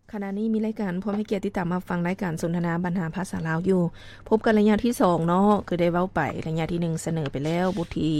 ขณะนี้มีรายการพร้อมให้เกียรติติดตามมาฟังรายการสนทนาบรรณาภาษาลาวอยู่พบกันระยะที่2เนาะคือได้เว้าไประยะที่1เสนอไปแล้วบทที่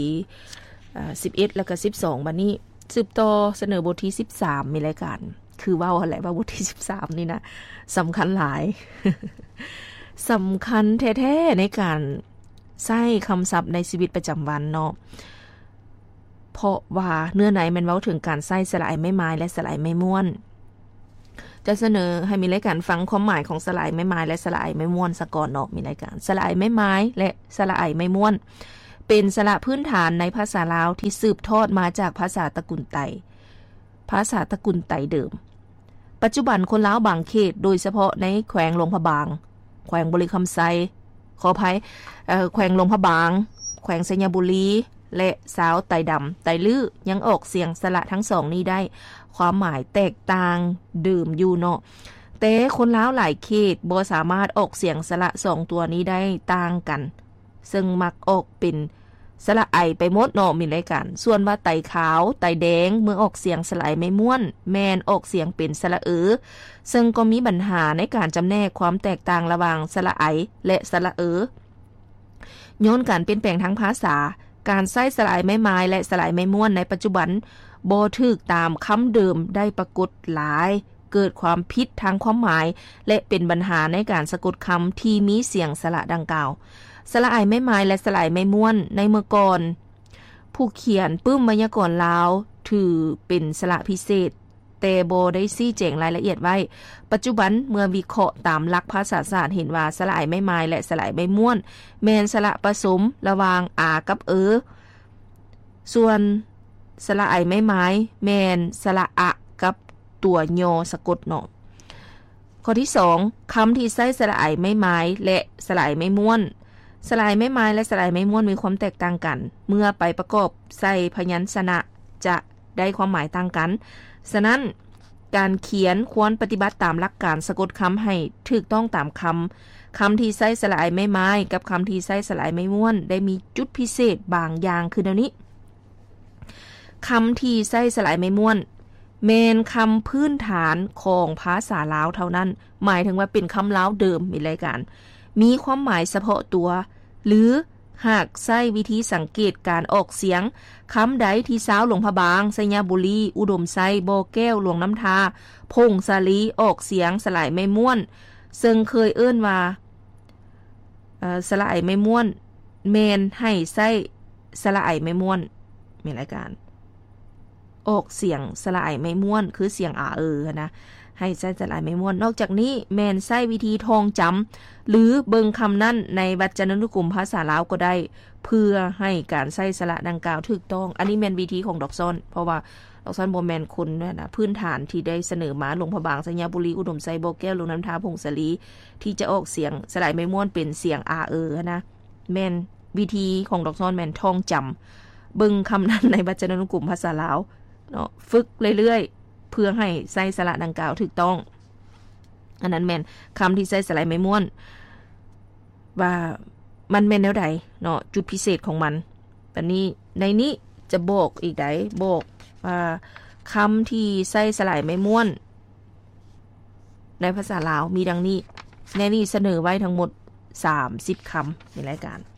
11แล้วก็12บัดนี้สืบต่อเสนอบทที่13มีรายการคือเว้าอะไรว่าบทที่13นี่นะสำคัญหลาย สำคัญแท้ๆในการใช้คำศัพท์ในชีวิตประจำวันเนาะเพราะว่าเนื้อในมันเว้าถึงการใช้สระไอไม้ไม้และสระไอไม้ม้วนจะเสนอให้มีรายการฟังความหมายของสระไอไม้ไม้และสระไอไม้ม้วนซะก่อนเนาะมีรายการสระไอไม้ไม้และสระไอไม้ม้วนเป็นสระพื้นฐานในภาษาลาวที่สืบทอดมาจากภาษาตระกูลไตภาษาตระกูลไตเดิมปัจจุบันคนลาวบางเขตโดยเฉพาะในแขวงหลวงพระบางแขวงบริคำไซขออภัยแขวงหลวงพระบางแขวงสัญญบุรีและสาวไตดำไตลื้อยังออกเสียงสระทั้งสองนี้ได้ความหมายแตกต่างดื่มอยู่เนาะแต่คนลาวหลายเขตบ่สามารถออกเสียงสระ2ตัวนี้ได้ต่างกันซึ่งมักออกเป็นสระไอไปหมดเนาะมีรายการส่วนว่าไตขาวไตแดงเมื่อออกเสียงสระไอไม่ม่วนแมนออกเสียงเป็นสระซึ่งก็มีปัญหาในการจำแนกความแตกต่างระหว่างสระไอและสระย้อนการเปลี่ยนแปลงทางภาษาการใช้สระไอไม้ไม้และสระไอไม้ม่วนในปัจจุบันบ่ถูกตามคำเดิมได้ปรากฏหลายเกิดความผิดทางความหมายและเป็นปัญหาในการสะกดคำที่มีเสียงสระดังกล่าวสระไอไม้ไม้และสระไอไม้ม่วนในเมื่อก่อนผู้เขียนปึ้มไวยากรณ์ลาวถือเป็นสระพิเศษแต่บ่ได้ชี้แจงรายละเอียดไว้ปัจจุบันเมื่อวิเคราะห์ตามหลักภาษาศาสตร์เห็นว่าสระไอไม้ไม้และสระไอไม้ม่วนแม่นสระผสมระหว่างอากับส่วนสระไอไม้ไม้แม่นสระอะกับตัวยอสะกดเนาะข้อที่2คำที่ใช้สระไอไม้ไม้และสระไอไม้ม่วนสระไอไม้ไม้และสระไอไม้ม่วนมีความแตกต่างกันเมื่อไปประกอบใส่พยัญชนะจะได้ความหมายต่างกันฉะนั้นการเขียนควรปฏิบัติตามหลักการสะกดคำให้ถูกต้องตามคำที่ใช้สระไอไม้ไม้กับคำที่ใช้สระไอไม้ม่วนได้มีจุดพิเศษบางอย่างคือดังนี้คำที่ใช้สระไอไม้ม่วนแม่นคำพื้นฐานของภาษาลาวเท่านั้นหมายถึงว่าเป็นคำลาวเดิมมีรายการมีความหมายเฉพาะตัวหรือหากใช้วิธีสังเกตการออกเสียงคำใดที่สาวหลวงพระบางสัญญบุรีอุดมไซบ่อแก้วหลวงน้ำทาพงสาลีออกเสียงสลายไม่ม่วนซึ่งเคยเอิ้นว่าสลายไม่ม่วนแมนให้ใช้สลายไม่ม่วนมีรายการออกเสียงสลายไม่ม่วนคือเสียงนะให้ใช้สลายไม่ม่วนนอกจากนี้แมนใช้วิธีท่องจำหรือเบิ่งคำนั้นในวจนานุกรมภาษาลาวก็ได้เพื่อให้การใช้สระดังกล่าวถูกต้องอันนี้แม่นวิธีของดอกซ่อนเพราะว่าดอกซ่อนบ่แม่นคนนะพื้นฐานที่ได้เสนอมาหลวงพระบางสัญญบุรีอุดมไซบ่อแก้วหลวงน้ำทาพงสาลีที่จะออกเสียงสลายไม่ม่วนเป็นเสียงนะแม่นวิธีของดอกซ่อนแม่นท่องจำเบิ่งคำนั้นในวจนานุกรมภาษาลาวเนาะฝึกเรื่อยๆเพื่อให้ใช้สระดังกล่าวถูกต้องอันนั้นแม่นคำที่ใช้สลายไม่ม่วนว่ามันแม่นแนวใดเนาะจุดพิเศษของมันตอนนี้ในนี้จะบอกอีกได้บอกว่าคำที่ใช้สลายไม่ม่วนในภาษาลาวมีดังนี้ในนี้เสนอไว้ทั้งหมด30คำในรายการ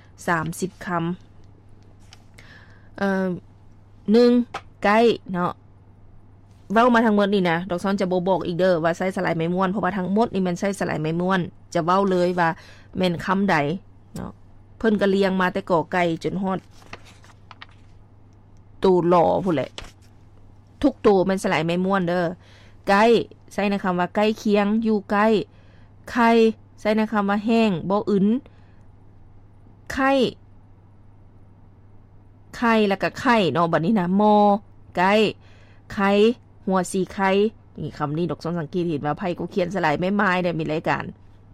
30คำ1ใกล้เนาะเว้ามาทั้งหมดนี่นะดอกซ้อนจะบอกอีกเด้อว่าใช้สลายไม่ม่วนเพราะว่าทั้งหมดนี่มันใช้สลายไม่ม่วนจะเว้าเลยว่าแม่นคำใดเนาะเพิ่นก็เรียงมาแต่กอไก่จนฮอดตูหล่อพุ่นแหละทุกตัวมันสลายไม่ม่วนเด้อใกล้ใช้ในคำว่าใกล้เคียงอยู่ใกล้ไข่ใช้ในคำว่าแห้งบ่อึนไข่แล้วก็ไข่เนาะบัดนี้นะมอใกล้ไข่หัวสีไข่นี่คำนี้ดอกซ้อนสังเกตเห็นว่าไผก็เขียนสลายไม่ไม้ได้มีรายการ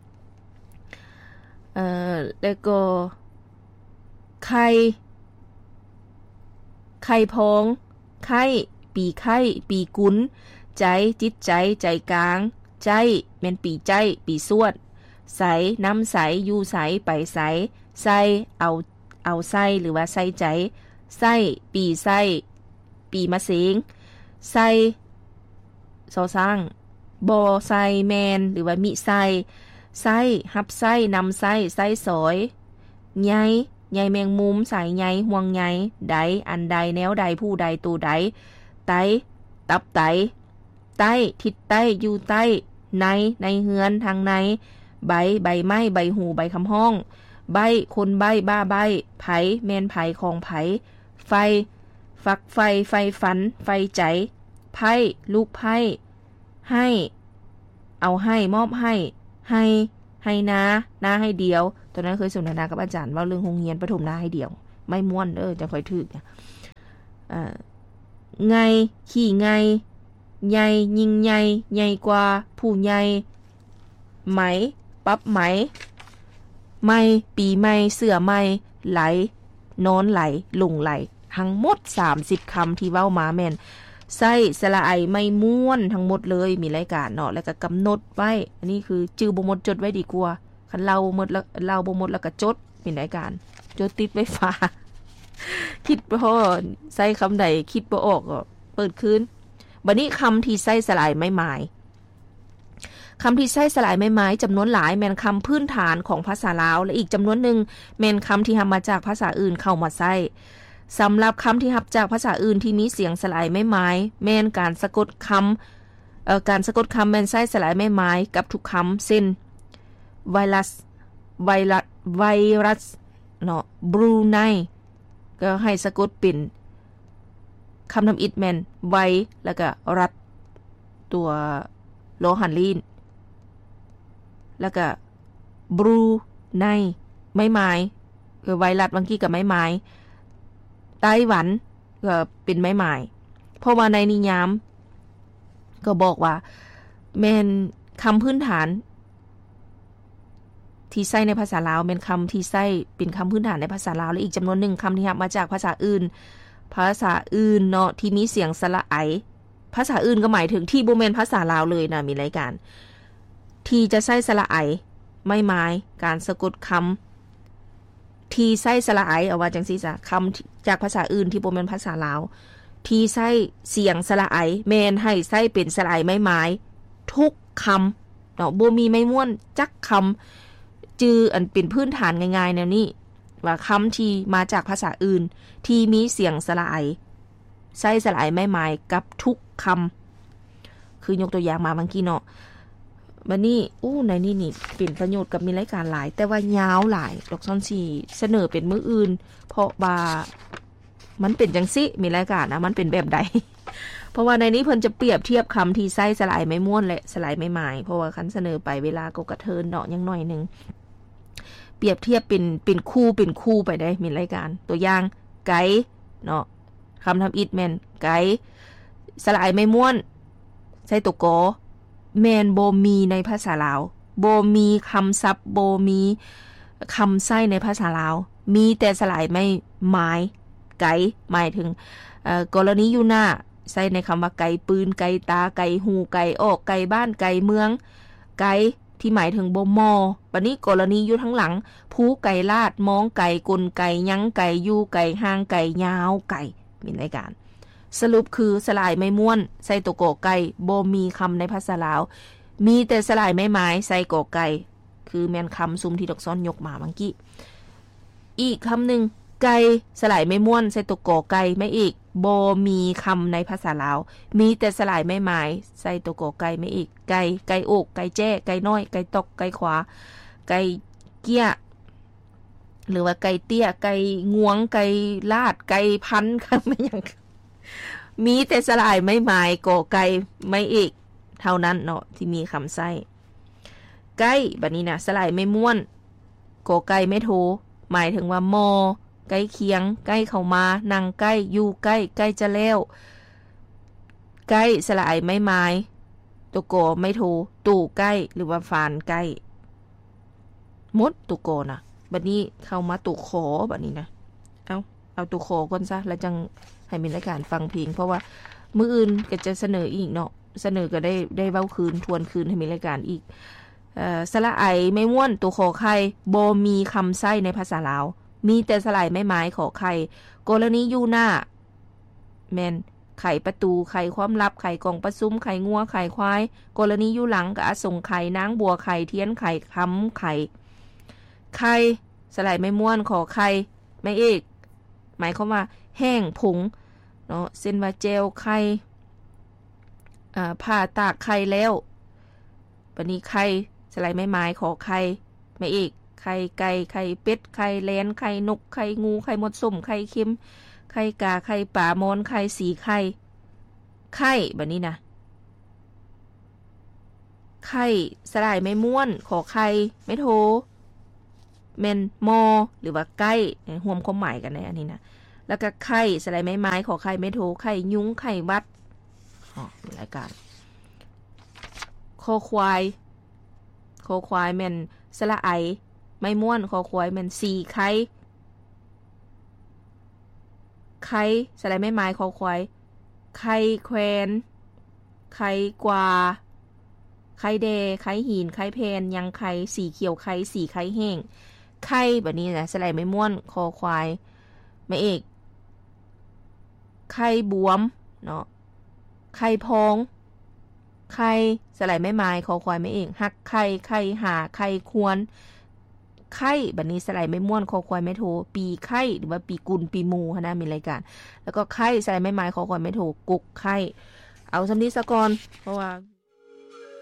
แล้วก็ไข่พองไข่ปีไข่ปีกุนใจจิตใจใจกลางใจแม่นปีใจปีสวดใสน้ำใสอยู่ใสไปใสใสเอาใสหรือว่าใสใจใสปีใสปีมะเสงใสซอสร้างบ่ใส่แมนหรือว่ามิใส่ไส้หับไส้นำไส้ไส้สอยใยแมงมุมใส่ใยห่วงใยใดอันใดแนวใดผู้ใดตูใดไตตับไตใต้ทิศใต้อยู่ใต้ในเฮือนทางในใบไม้ใบหูใบคำห้องใบคนใบบ้าใบไผแมนไผของไผไฟฝักไฟฝันไฟใจไพ่ลูกไพ่ให้เอาให้มอบให้นาให้เดียวตอนนั้นเคยสนทนากับอาจารย์ว่าเรื่องโรงเรียนประถมนาให้เดียวไม่ม่วนจะค่อยถึกไงขี่ไงใหญ่ยิ่งใหญ่กว่าผู้ใหญ่ไหมปั๊บไหมปีใหม่เสื้อใหม่ไหลนอนไหลลงไหลทั้งหมด30คำที่เว้ามาแม่นใส่สระไอไม่ม่วนทั้งหมดเลยมีรายการเนาะแล้วก็กำหนดไว้อันนี้คือจื่อบ่หมดจดไว้ดีกว่าคันเราหมดแล้วเราบ่หมดแล้วก็จดมีรายการจดติดไว้ฟ้าคิดบ่ใส่คำใดคิดบ่ออกก็เปิดคืนบัดนี้คำที่ใส่สระไอไม่หมายคำที่ใช้สลายไม้ไม้จำนวนหลายแม่นคำพื้นฐานของภาษาลาวและอีกจำนวนหนึ่งแม่นคำที่รับมาจากภาษาอื่นเข้ามาใช้สำหรับคำที่รับจากภาษาอื่นที่มีเสียงสลายไม้ไม้แม่นการสะกดคำการสะกดคำแม่นใช้สลายไม้ไม้กับทุกคำเช่นไวรัสเนาะบรูไนก็ให้สะกดเป็นคำนำอิดแม่นไวแล้วก็รัดตัวโลหันลีนแล้วก็บรูไนไม้ไม้ไวรัสบางกี้กับไม้ไม้ไต้หวันก็เป็นไม้ไม้เพราะว่าในนิยามก็บอกว่าแม่นคำพื้นฐานที่ใช้ในภาษาลาวเป็นคำที่ใช้เป็นคำพื้นฐานในภาษาลาวและอีกจำนวนหนึ่งคำที่รับมาจากภาษาอื่นเนาะที่มีเสียงสระไอภาษาอื่นก็หมายถึงที่บ่แม่นภาษาลาวเลยนะมีรายการที่จะใช้สระไอไม่หมายการสะกดคำที่ใช้สระไอเอาว่าจังซี่จ้ะคำจากภาษาอื่นที่บ่แม่นภาษาลาวที่ใช้เสียงสระไอแม่นให้ใช้เป็นสระไอไม่หมายทุกคำเนาะบ่มีไม่ม่วนจักคำจืออันเป็นพื้นฐานง่ายๆแนวนี้ว่าคำที่มาจากภาษาอื่นที่มีเสียงสระไอใช้สระไอไม่หมายกับทุกคำคือยกตัวอย่างมาเมื่อกี้เนาะบัดนี้ในนี่เป็นประโยชน์กับมีรายการหลายแต่ว่ายาวหลายดอกซ่อนสีเสนอเป็นมื้ออื่นเพราะว่ามันเป็นจังซี่มีรายการนะมันเป็นแบบใด เพราะว่าในนี้เพิ่นจะเปรียบเทียบคำที่ใช้สระไอไม่ม่วนและสระไอไม่หมายเพราะว่าคันเสนอไปเวลาก็กระเทินเนาะยังหน่อยนึงเปรียบเทียบเป็นคู่ไปได้มีรายการตัวอย่างไกเนาะคำทำอิดแมนไกสระไอไม่ม่วนใช้ตัวกอแมนโบมีในภาษาลาวโบมีคำศัพท์โบมีคำใช้ในภาษาลาวมีแต่สระไอไม่หมายไกหมายถึงกรณีอยู่หน้าใช้ในคำว่าไกปืนไกตาไกหูไกออกไกบ้านไกเมืองไกที่หมายถึงบ่มอบัดนี้กรณีอยู่ทั้งหลังผู้ไกลาดมองไกกลไกยังไกอยู่ไกห่างไกยาวไกมีรายการสรุปคือสลายไม่ม่วนใส่ตัวกอไก่บ่มีคำในภาษาลาวมีแต่สลายไม่หมายใส่กอไก่คือแม่นคำซุมที่ดอกซ้อนยกมาเมื่อกี้อีกคำหนึ่งไก่สลายไม่ม่วนใส่ตัวกอไก่ไม่อีกบ่มีคำในภาษาลาวมีแต่สลายไม่หมายใส่ตัวกอไก่ไม่อีกไก่อกไก่แจ้ไก่น้อยไก่ตกไก่ขวาไก่เกี้ยหรือว่าไก่เตี้ยไก่งวงไก่ลาดไก่พันค่ะไม่อย่างมีแต่สลายไม่หมายกอไก่ไม่อีกเท่านั้นเนาะที่มีคำใช้ไก่บัดนี้นะสลายไม่ม่วนกอไก่ไม่โทหมายถึงว่ามอใกล้เคียงใกล้เข้ามานั่งใกล้อยู่ใกล้ใกล้จะแล้วใกล้สลายไม่หมายตัวกอไม่โทตู่ใกล้หรือว่าฟานใกล้มดตัวกอนะบัดนี้เข้ามาตู่ขอบัดนี้นะเอาตู่ขอก่อนซะแล้วจังให้มีรายการฟังเพลงเพราะว่ามื้ออื่นก็จะเสนออีกเนาะเสนอก็ได้เว้าคืนทวนคืนให้มีรายการอีกสระไอไม่ม่วนตัวขอไข่บ่มีคำใช้ในภาษาลาวมีแต่สลายไม่หมายขอไข่กรณีอยู่หน้าแม่นไข่ประตูไข่ความลับไข่กล่องประซุมไข่งัวไข่ควายกรณีอยู่หลังก็อสงไข่นางบัวไข่เทียนไข่ค้ำไข่ไข่สลายไม่ม่วนขอไข่ไม่เอกหมายความว่าแห้งผงเนาะเส้นว่าเจลไข่ผ่าตากไข่แล้วบัดนี้ไข่สลายไม่ไม้ขอไข่ไม่เอกไข่ไก่ไข่เป็ดไข่แลนไข่นกไข่งูไข่มดส้มไข่เค็มไข่กาไข่ป่ามอนไข่สีไข่ไข่แบบนี้นะไข่สลายไม่ม่วนขอไข่ไม่โทเมนมอหรือว่าใกล้ห่วมความหมายกันในอันนี้นะแล้วก็ไข่สลายไม้ขอไข่ไม่โทไข่ยุ้งไข่วัดมีรายการคอควายเมนสละไอไม่ม่วนคอควายเมนสีไข่สลายไม้คอควายไข่แควนไข่กวาไข่เดไข่หินไข่เพนยังไข่สีเขียวไข่สีไข่แห้งไข่แบบนี้นะสลายไม่ม่วนคอควายไม่เอกไข่บวมเนาะไข่พองไข่สลายไม้คอควายไม่เอกหักไข่หาไข่ควรไข่แบบนี้สลายไม่ม่วนคอควายไม่โทปีไข่หรือว่าปีกุลปีมูนะมีรายการแล้วก็ไข่สลายไม้คอควายไม่โทกุกไข่เอาสำลีซะก่อนเพราะว่า